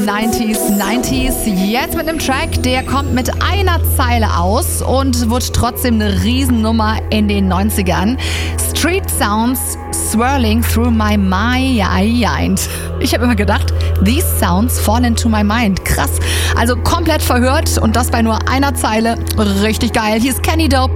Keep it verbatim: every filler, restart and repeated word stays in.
neunziger, neunziger. Jetzt mit einem Track, der kommt mit einer Zeile aus und wird trotzdem eine Riesennummer in den neunzigern. Street Sounds swirling through my mind. Ich habe immer gedacht, these sounds fall into my mind. Krass. Also komplett verhört und das bei nur einer Zeile. Richtig geil. Hier ist Kenny Dope